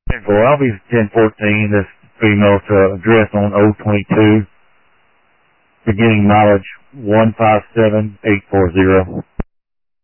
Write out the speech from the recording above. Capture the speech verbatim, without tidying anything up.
ten four, I'll be ten fourteen, this female to address on O twenty-two, beginning mileage one five seven eight four zero.